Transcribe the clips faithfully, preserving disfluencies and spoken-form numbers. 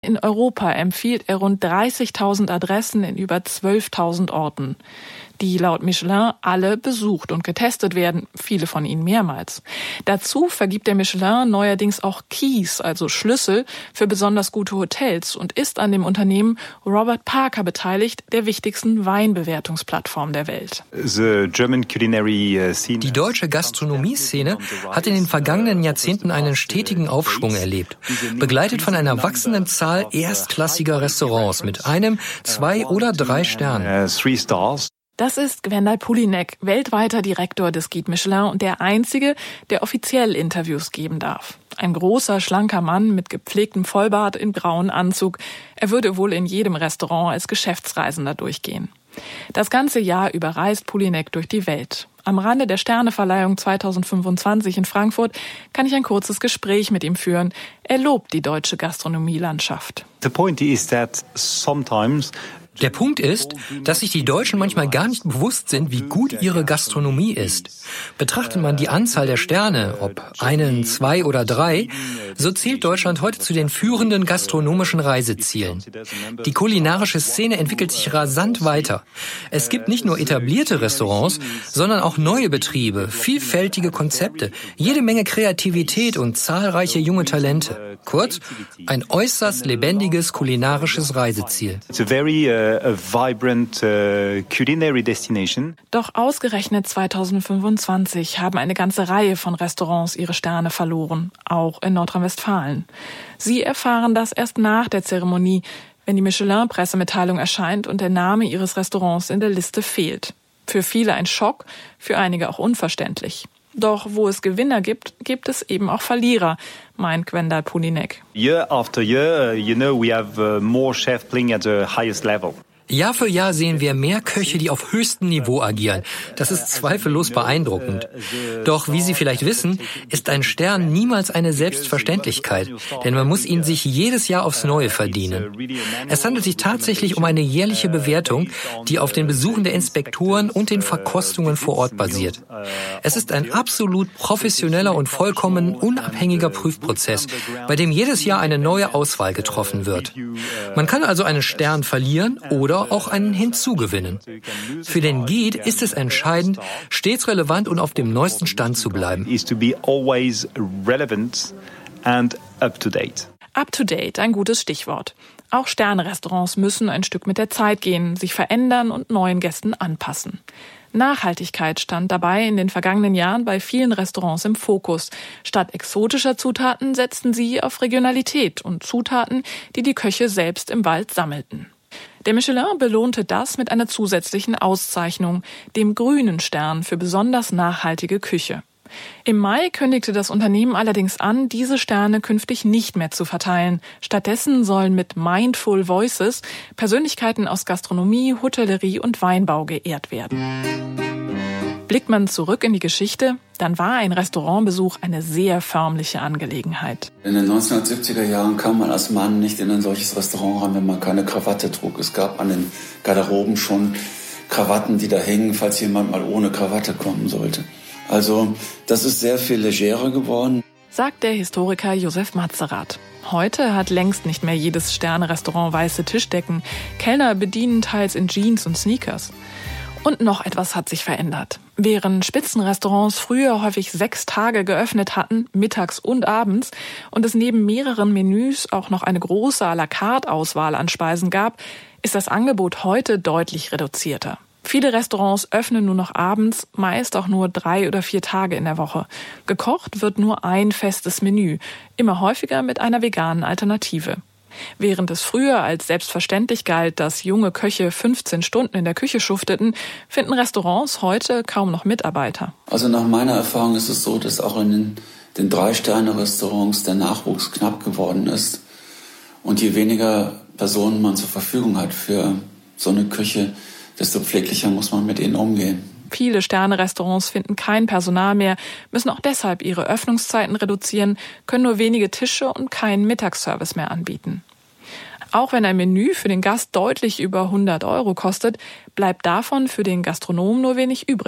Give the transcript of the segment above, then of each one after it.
In Europa empfiehlt er rund dreißigtausend Adressen in über zwölftausend Orten, die laut Michelin alle besucht und getestet werden, viele von ihnen mehrmals. Dazu vergibt der Michelin neuerdings auch Keys, also Schlüssel, für besonders gute Hotels und ist an dem Unternehmen Robert Parker beteiligt, der wichtigsten Weinbewertungsplattform der Welt. Die deutsche Gastronomie-Szene hat in den vergangenen Jahrzehnten einen stetigen Aufschwung erlebt, begleitet von einer wachsenden Zahl erstklassiger Restaurants mit einem, zwei oder drei Sternen. Das ist Gwendal Pulinek, weltweiter Direktor des Guide Michelin und der Einzige, der offiziell Interviews geben darf. Ein großer, schlanker Mann mit gepflegtem Vollbart in braunen Anzug. Er würde wohl in jedem Restaurant als Geschäftsreisender durchgehen. Das ganze Jahr über reist Pulinek durch die Welt. Am Rande der Sterneverleihung zweitausendfünfundzwanzig in Frankfurt kann ich ein kurzes Gespräch mit ihm führen. Er lobt die deutsche Gastronomielandschaft. The point is that sometimes Der Punkt ist, dass sich die Deutschen manchmal gar nicht bewusst sind, wie gut ihre Gastronomie ist. Betrachtet man die Anzahl der Sterne, ob einen, zwei oder drei, so zählt Deutschland heute zu den führenden gastronomischen Reisezielen. Die kulinarische Szene entwickelt sich rasant weiter. Es gibt nicht nur etablierte Restaurants, sondern auch neue Betriebe, vielfältige Konzepte, jede Menge Kreativität und zahlreiche junge Talente. Kurz, ein äußerst lebendiges kulinarisches Reiseziel. A vibrant uh, culinary destination. Doch ausgerechnet zweitausendfünfundzwanzig haben eine ganze Reihe von Restaurants ihre Sterne verloren, auch in Nordrhein-Westfalen. Sie erfahren das erst nach der Zeremonie, wenn die Michelin-Pressemitteilung erscheint und der Name ihres Restaurants in der Liste fehlt. Für viele ein Schock, für einige auch unverständlich. Doch wo es Gewinner gibt, gibt es eben auch Verlierer, meint Gwendal Pulinek. Year after year, you know, we have more chefs playing at the highest level. Jahr für Jahr sehen wir mehr Köche, die auf höchstem Niveau agieren. Das ist zweifellos beeindruckend. Doch wie Sie vielleicht wissen, ist ein Stern niemals eine Selbstverständlichkeit, denn man muss ihn sich jedes Jahr aufs Neue verdienen. Es handelt sich tatsächlich um eine jährliche Bewertung, die auf den Besuchen der Inspektoren und den Verkostungen vor Ort basiert. Es ist ein absolut professioneller und vollkommen unabhängiger Prüfprozess, bei dem jedes Jahr eine neue Auswahl getroffen wird. Man kann also einen Stern verlieren oder auch einen hinzugewinnen. Für den Guide ist es entscheidend, stets relevant und auf dem neuesten Stand zu bleiben. Up to date, ein gutes Stichwort. Auch Sterne-Restaurants müssen ein Stück mit der Zeit gehen, sich verändern und neuen Gästen anpassen. Nachhaltigkeit stand dabei in den vergangenen Jahren bei vielen Restaurants im Fokus. Statt exotischer Zutaten setzten sie auf Regionalität und Zutaten, die die Köche selbst im Wald sammelten. Der Michelin belohnte das mit einer zusätzlichen Auszeichnung, dem Grünen Stern für besonders nachhaltige Küche. Im Mai kündigte das Unternehmen allerdings an, diese Sterne künftig nicht mehr zu verteilen. Stattdessen sollen mit Mindful Voices Persönlichkeiten aus Gastronomie, Hotellerie und Weinbau geehrt werden. Blickt man zurück in die Geschichte, dann war ein Restaurantbesuch eine sehr förmliche Angelegenheit. In den neunzehnhundertsiebziger Jahren kam man als Mann nicht in ein solches Restaurant ran, wenn man keine Krawatte trug. Es gab an den Garderoben schon Krawatten, die da hängen, falls jemand mal ohne Krawatte kommen sollte. Also das ist sehr viel legerer geworden, sagt der Historiker Josef Matzerath. Heute hat längst nicht mehr jedes Sterne-Restaurant weiße Tischdecken. Kellner bedienen teils in Jeans und Sneakers. Und noch etwas hat sich verändert. Während Spitzenrestaurants früher häufig sechs Tage geöffnet hatten, mittags und abends, und es neben mehreren Menüs auch noch eine große à la carte Auswahl an Speisen gab, ist das Angebot heute deutlich reduzierter. Viele Restaurants öffnen nur noch abends, meist auch nur drei oder vier Tage in der Woche. Gekocht wird nur ein festes Menü, immer häufiger mit einer veganen Alternative. Während es früher als selbstverständlich galt, dass junge Köche fünfzehn Stunden in der Küche schufteten, finden Restaurants heute kaum noch Mitarbeiter. Also nach meiner Erfahrung ist es so, dass auch in den, den Drei-Sterne-Restaurants der Nachwuchs knapp geworden ist. Und je weniger Personen man zur Verfügung hat für so eine Küche, desto pfleglicher muss man mit ihnen umgehen. Viele Sterne-Restaurants finden kein Personal mehr, müssen auch deshalb ihre Öffnungszeiten reduzieren, können nur wenige Tische und keinen Mittagsservice mehr anbieten. Auch wenn ein Menü für den Gast deutlich über hundert Euro kostet, bleibt davon für den Gastronomen nur wenig übrig.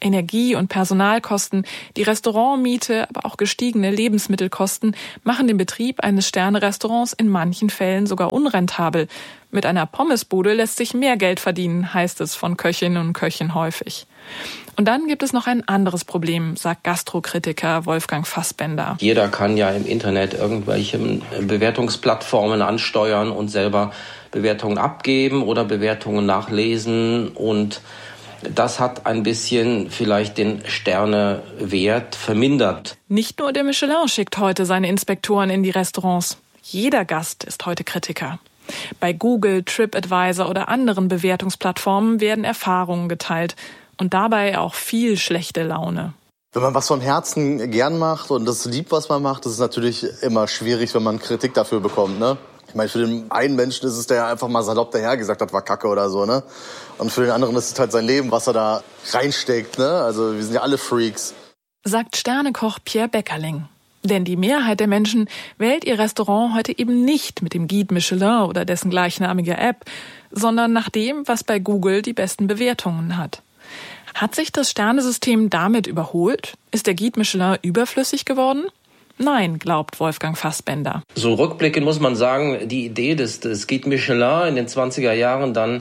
Energie- und Personalkosten, die Restaurantmiete, aber auch gestiegene Lebensmittelkosten machen den Betrieb eines Sterne-Restaurants in manchen Fällen sogar unrentabel. Mit einer Pommesbude lässt sich mehr Geld verdienen, heißt es von Köchinnen und Köchen häufig. Und dann gibt es noch ein anderes Problem, sagt Gastrokritiker Wolfgang Fassbender. Jeder kann ja im Internet irgendwelche Bewertungsplattformen ansteuern und selber Bewertungen abgeben oder Bewertungen nachlesen. Und das hat ein bisschen vielleicht den Sternewert vermindert. Nicht nur der Michelin schickt heute seine Inspektoren in die Restaurants. Jeder Gast ist heute Kritiker. Bei Google, TripAdvisor oder anderen Bewertungsplattformen werden Erfahrungen geteilt. Und dabei auch viel schlechte Laune. Wenn man was vom Herzen gern macht und das liebt, was man macht, ist es natürlich immer schwierig, wenn man Kritik dafür bekommt, ne? Ich meine, für den einen Menschen ist es, der einfach mal salopp daher gesagt hat, war Kacke oder so, ne? Und für den anderen ist es halt sein Leben, was er da reinsteckt, ne? Also wir sind ja alle Freaks. Sagt Sternekoch Pierre Beckerling. Denn die Mehrheit der Menschen wählt ihr Restaurant heute eben nicht mit dem Guide Michelin oder dessen gleichnamiger App, sondern nach dem, was bei Google die besten Bewertungen hat. Hat sich das Sternesystem damit überholt? Ist der Guide Michelin überflüssig geworden? Nein, glaubt Wolfgang Fassbender. So rückblickend muss man sagen, die Idee des, des Guide Michelin in den zwanziger Jahren dann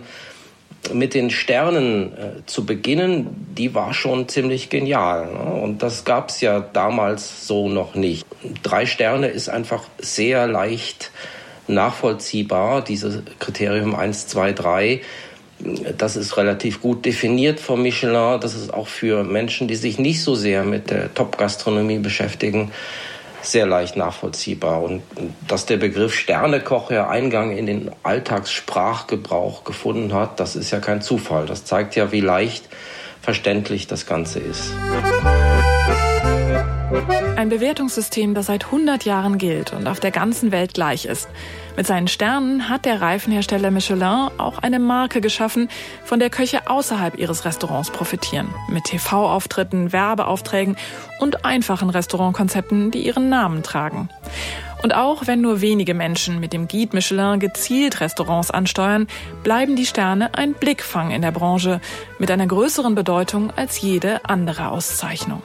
mit den Sternen äh, zu beginnen, die war schon ziemlich genial. Ne? Und das gab es ja damals so noch nicht. Drei Sterne ist einfach sehr leicht nachvollziehbar, dieses Kriterium eins, zwei, drei. Das ist relativ gut definiert vom Michelin. Das ist auch für Menschen, die sich nicht so sehr mit der Top-Gastronomie beschäftigen, sehr leicht nachvollziehbar. Und dass der Begriff Sternekoch ja Eingang in den Alltagssprachgebrauch gefunden hat, das ist ja kein Zufall. Das zeigt ja, wie leicht verständlich das Ganze ist. Ein Bewertungssystem, das seit hundert Jahren gilt und auf der ganzen Welt gleich ist. Mit seinen Sternen hat der Reifenhersteller Michelin auch eine Marke geschaffen, von der Köche außerhalb ihres Restaurants profitieren. Mit T V-Auftritten, Werbeaufträgen und einfachen Restaurantkonzepten, die ihren Namen tragen. Und auch wenn nur wenige Menschen mit dem Guide Michelin gezielt Restaurants ansteuern, bleiben die Sterne ein Blickfang in der Branche mit einer größeren Bedeutung als jede andere Auszeichnung.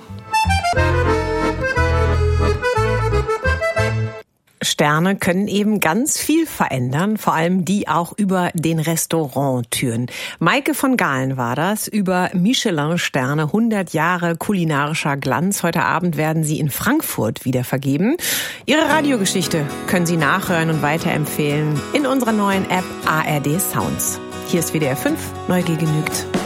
Sterne können eben ganz viel verändern, vor allem die auch über den Restauranttüren. Maike von Galen war das über Michelin-Sterne, hundert Jahre kulinarischer Glanz. Heute Abend werden sie in Frankfurt wieder vergeben. Ihre Radiogeschichte können Sie nachhören und weiterempfehlen in unserer neuen App A R D Sounds. Hier ist W D R fünf, Neugier genügt.